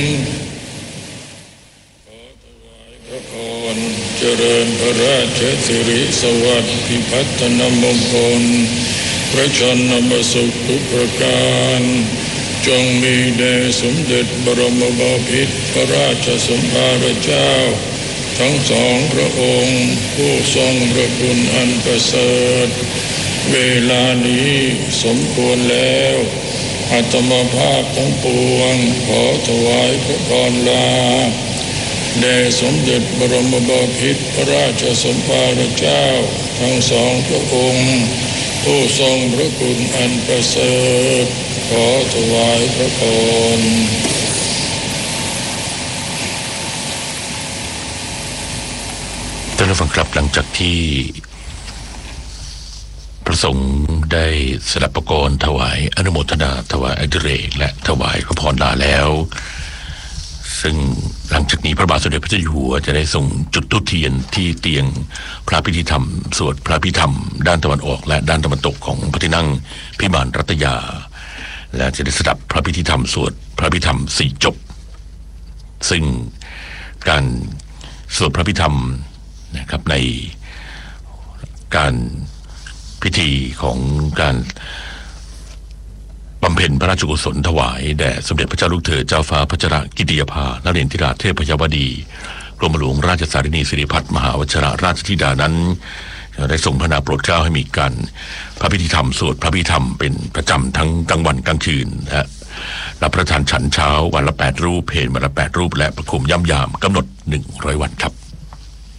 เจริญพระราชสิริสวัสดิ์พิพัฒนมงคลพระชนมสุขทุกประการจงมีแด่สมเด็จบรมบพิตรพระราชสมภารเจ้าทั้งสองพระองค์ผู้ทรงพระคุณอันประเสริฐเวลานี้สมควรแล้วอาตมาภาพทั้งปวงขอถวายพระพรลาแด่สมเด็จบรมบพิตรพระราชสมภารเจ้าทั้งสองพระองค์ผู้ทรงพระคุณอันประเสริฐขอถวายพระพรท่านผู้ฟังครับหลังจากที่พระสงฆ์ได้สดับประกรณ์ถวายอนุโมทนาถวายอดิเรกและถวายพระพรลาแล้วซึ่งหลังจากนี้พระบาทสมเด็จพระเจ้าอยู่หัวจะได้ส่งจุดธูปเทียนที่เตียงพระพิธีธรรมสวดพระพิธรรมด้านตะวันออกและด้านตะวันตกของพระที่นั่งพิมานรัตยาและจะได้สดับพระพิธีธรรมสวดพระพิธรรม4จบซึ่งการสวดพระพิธรรมนะครับในการพิธีของการบำเพ็ญพระราชกุศลถวายแด่สมเด็จพระเจ้าลูกเธอเจ้าฟ้าพัชรกิติยภานเรนทิราเทพยวดีกรมหลวงราชสารินีสิริพัฒน์มหาวชิราราชธิดานั้นได้ทรงพระนาโปรดเกล้าให้มีการพระพิธีธรรมสวดพระพิธรรมเป็นประจำทั้งกลางวันกลางคืนและรับประทานฉันเช้าวันละ8 รูปเพลวันละ8 รูปและประคุมย่ำยามกำหนด100 วันครับ